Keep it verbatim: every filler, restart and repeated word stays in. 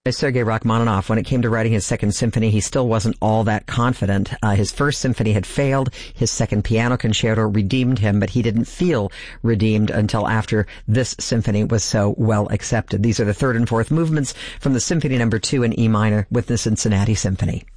Sergei Rachmaninoff, when it came to writing his second symphony, he still wasn't all that confident. Uh, his first symphony had failed. His second piano concerto redeemed him, but he didn't feel redeemed until after this symphony was so well accepted. These are the third and fourth movements from the Symphony Number Two in E minor with the Cincinnati Symphony.